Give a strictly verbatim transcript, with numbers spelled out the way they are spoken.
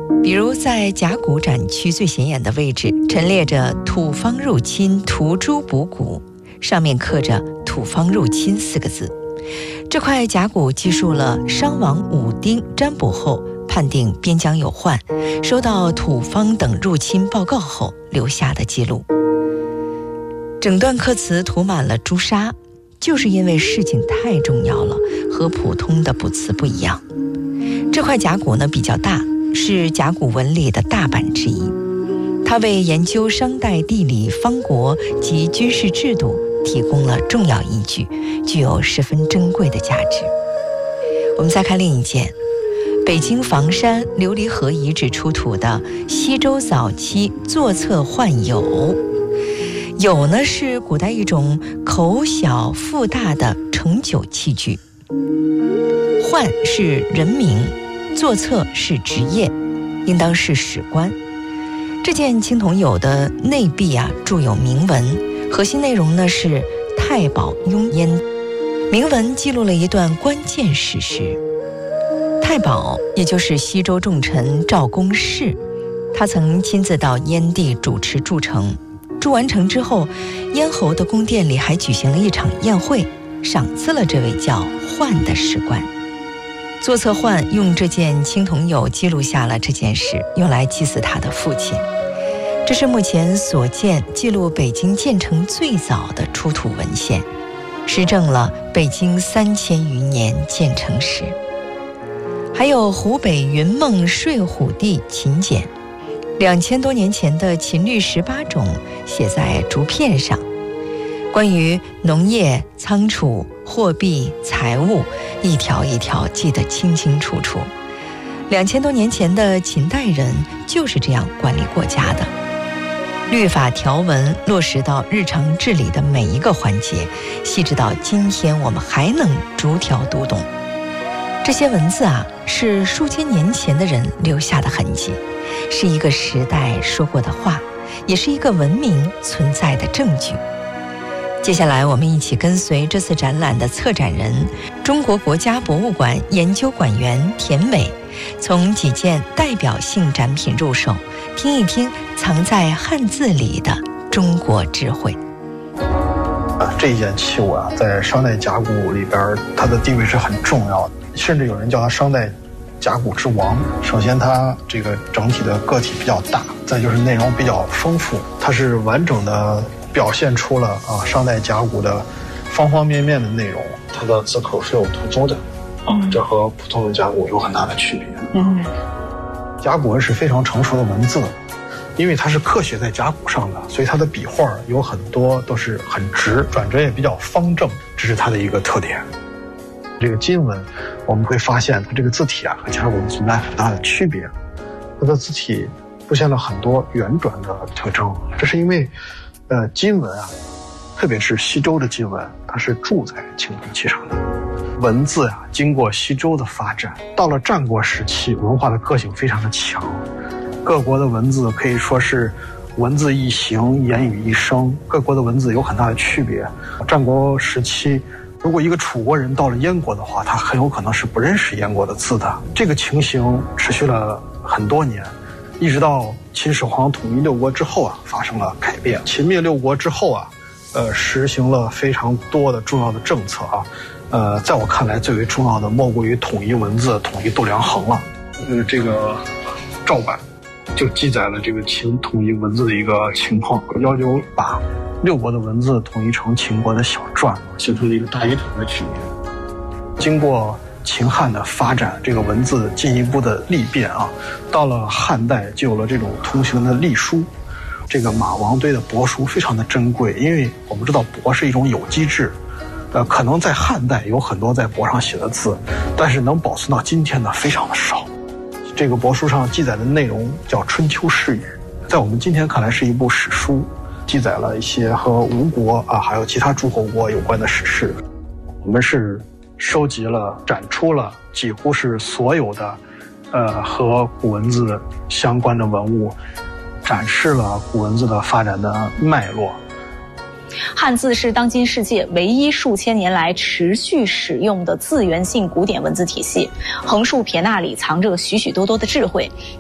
比如在甲骨展区最显眼的位置，陈列着土方入侵涂朱补骨，上面刻着土方入侵四个字。这块甲骨记述了商王武丁占卜后判定边疆有患，收到土方等入侵报告后留下的记录。整段刻词涂满了朱砂，就是因为事情太重要了，和普通的卜辞不一样。这块甲骨呢比较大，是甲骨文里的大版之一，它为研究商代地理、方国及军事制度提供了重要依据，具有十分珍贵的价值。我们再看另一件，北京房山琉璃河遗址出土的西周早期座侧浣俑。俑呢是古代一种口小腹大的盛酒器具，浣是人名，座侧是职业，应当是史官。这件青铜俑的内壁啊铸有铭文，核心内容呢是太保雍燕。铭文记录了一段关键史实。太保也就是西周重臣赵公奭，他曾亲自到燕地主持筑城，筑完城之后，燕侯的宫殿里还举行了一场宴会，赏赐了这位叫浣的史官。座侧浣用这件青铜俑记录下了这件事，用来祭祀他的父亲。这是目前所见记录北京建成最早的出土文献，实证了北京三千余年建成史。还有湖北云梦睡虎地秦简，两千多年前的秦律十八种写在竹片上，关于农业、仓储、货币、财务，一条一条记得清清楚楚。两千多年前的秦代人就是这样管理国家的，律法条文落实到日常治理的每一个环节，细致到今天我们还能逐条读懂。这些文字啊，是数千年前的人留下的痕迹，是一个时代说过的话，也是一个文明存在的证据。接下来我们一起跟随这次展览的策展人，中国国家博物馆研究馆员田伟，从几件代表性展品入手，听一听藏在汉字里的中国智慧。 这一件器物啊，在商代甲骨里边，它的地位是很重要的，甚至有人叫它商代甲骨之王。首先，它这个整体的个体比较大，再就是内容比较丰富，它是完整的表现出了啊商代甲骨的方方面面的内容。它的字口是有涂邹的，啊，这和普通的甲骨有很大的区别。嗯，甲骨文是非常成熟的文字。因为它是刻写在甲骨上的，所以它的笔画有很多都是很直，转折也比较方正，这是它的一个特点。这个金文我们会发现它这个字体啊和甲骨文存在很大的区别，它的字体出现了很多圆转的特征，这是因为呃金文啊，特别是西周的金文，它是铸在青铜器上的。文字啊经过西周的发展，到了战国时期，文化的个性非常的强，各国的文字可以说是文字一形，言语一声，各国的文字有很大的区别。战国时期，如果一个楚国人到了燕国的话，他很有可能是不认识燕国的字的。这个情形持续了很多年，一直到秦始皇统一六国之后啊，发生了改变。秦灭六国之后啊，呃，实行了非常多的重要的政策啊。呃，在我看来，最为重要的莫过于统一文字、统一度量衡了。呃，这个赵版就记载了这个秦统一文字的一个情况，要求把六国的文字统一成秦国的小篆，形成了一个大一统的局面。经过秦汉的发展，这个文字进一步的历变啊，到了汉代就有了这种通行的隶书。这个马王堆的帛书非常的珍贵，因为我们知道帛是一种有机质，呃，可能在汉代有很多在帛上写的字，但是能保存到今天的非常的少。这个帛书上记载的内容叫《春秋释语》，在我们今天看来是一部史书，记载了一些和吴国啊还有其他诸侯国有关的史事。我们是收集了、展出了几乎是所有的，呃，和古文字相关的文物，展示了古文字的发展的脉络。 汉字是当今世界唯一数千年来持续使用的自源性古典文字体系，横竖撇捺里藏着许许多多的智慧。